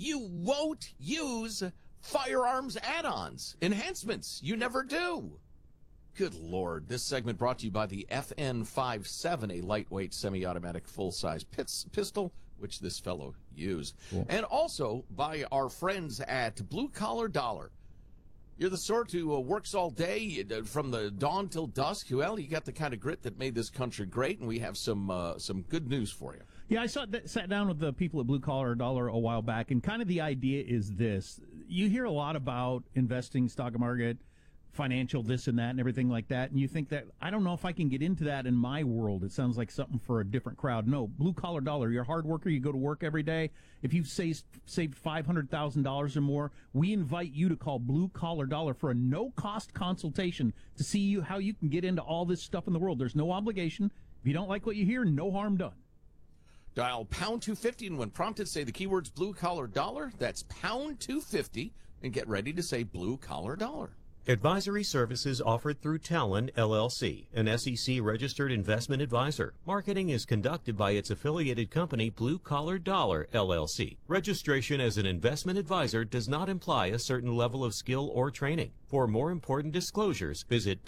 you won't use firearms add-ons, enhancements. You never do. Good Lord. This segment brought to you by the FN57, a lightweight semi-automatic full-size pistol, which this fellow used. Cool. And also by our friends at Blue Collar Dollar. You're the sort who works all day from the dawn till dusk. Well, you got the kind of grit that made this country great, and we have some good news for you. Yeah, I sat down with the people at Blue Collar Dollar a while back, and kind of the idea is this. You hear a lot about investing, stock market, financial this and that and everything like that, and you think that, I don't know if I can get into that in my world. It sounds like something for a different crowd. No, Blue Collar Dollar, you're a hard worker, you go to work every day. If you've saved $500,000 or more, we invite you to call Blue Collar Dollar for a no-cost consultation to see how you can get into all this stuff in the world. There's no obligation. If you don't like what you hear, no harm done. Dial pound 250, and when prompted, say the keywords Blue Collar Dollar. That's pound 250, and get ready to say Blue Collar Dollar. Advisory services offered through Talon, LLC, an SEC-registered investment advisor. Marketing is conducted by its affiliated company, Blue Collar Dollar, LLC. Registration as an investment advisor does not imply a certain level of skill or training. For more important disclosures, visit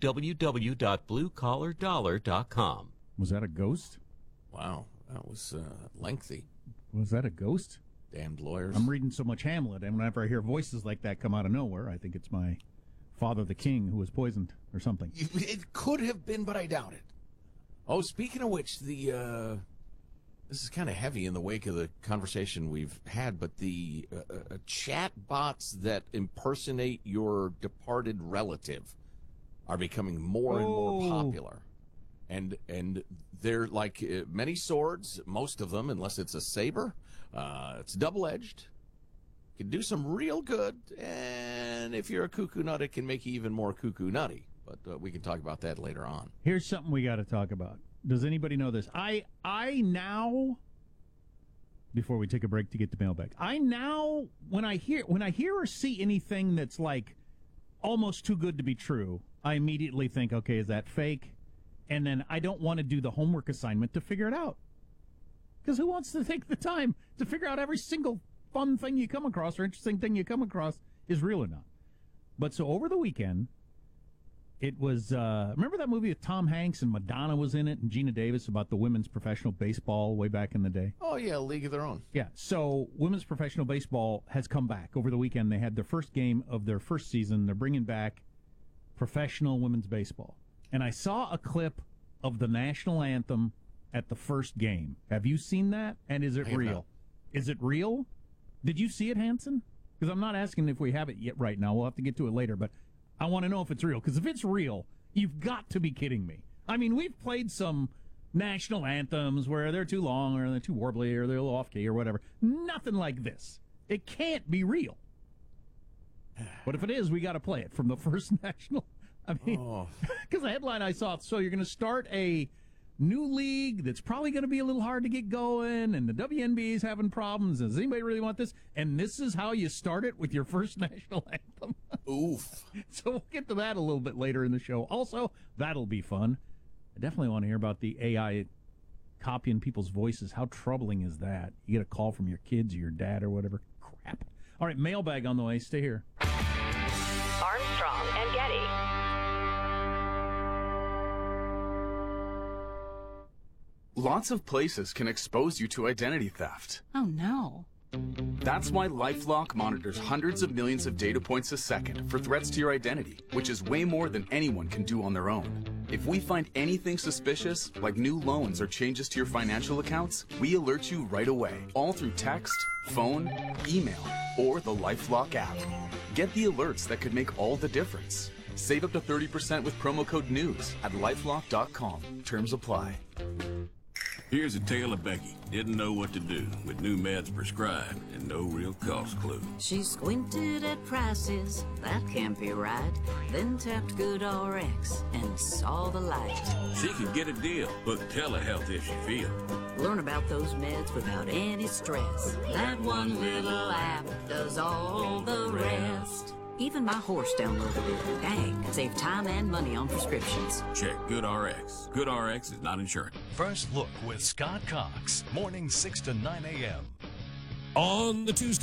www.bluecollardollar.com. Was that a ghost? Wow, that was lengthy. Was that a ghost? Damned lawyers. I'm reading so much Hamlet, and whenever I hear voices like that come out of nowhere, I think it's my father, the king, who was poisoned or something. It could have been, but I doubt it. Oh, speaking of which, this is kind of heavy in the wake of the conversation we've had, but the chat bots that impersonate your departed relative are becoming more and more popular. And they're like many swords, most of them, unless it's a saber. It's double-edged. Can do some real good, and if you're a cuckoo nut, it can make you even more cuckoo nutty. But we can talk about that later on. Here's something we got to talk about. Does anybody know this? I now, before we take a break to get to mailbag, I now, when I hear or see anything that's like almost too good to be true, I immediately think, okay, is that fake? And then I don't want to do the homework assignment to figure it out. Because who wants to take the time to figure out every single fun thing you come across or interesting thing you come across is real or not? But so over the weekend, it was, remember that movie with Tom Hanks and Madonna was in it and Gina Davis about the women's professional baseball way back in the day? Oh, yeah, League of Their Own. Yeah, so women's professional baseball has come back. Over the weekend, they had their first game of their first season. They're bringing back professional women's baseball. And I saw a clip of the national anthem at the first game. Have you seen that? And is it real? Is it real? Did you see it, Hanson? Because I'm not asking if we have it yet right now. We'll have to get to it later. But I want to know if it's real. Because if it's real, you've got to be kidding me. I mean, we've played some national anthems where they're too long or they're too warbly or they're a little off-key or whatever. Nothing like this. It can't be real. But if it is, we got to play it from the first national. I mean, because the headline I saw, so you're going to start a new league that's probably going to be a little hard to get going, and the WNBA is having problems. Does anybody really want this? And this is how you start it with your first national anthem. Oof. So we'll get to that a little bit later in the show. Also, that'll be fun. I definitely want to hear about the AI copying people's voices. How troubling is that? You get a call from your kids or your dad or whatever. Crap. All right, mailbag on the way. Stay here. Armstrong and Getty. Lots of places can expose you to identity theft. Oh, no. That's why LifeLock monitors hundreds of millions of data points a second for threats to your identity, which is way more than anyone can do on their own. If we find anything suspicious, like new loans or changes to your financial accounts, we alert you right away, all through text, phone, email, or the LifeLock app. Get the alerts that could make all the difference. Save up to 30% with promo code NEWS at LifeLock.com. Terms apply. Here's a tale of Becky. Didn't know what to do with new meds prescribed and no real cost clue. She squinted at prices, that can't be right. Then tapped GoodRx and saw the light. She could get a deal, book telehealth if she feel. Learn about those meds without any stress. That one little app does all the rest. Even my horse downloaded it. Dang, save time and money on prescriptions. Check GoodRx. GoodRx is not insurance. First Look with Scott Cox. Morning 6 to 9 a.m. On the Tuesday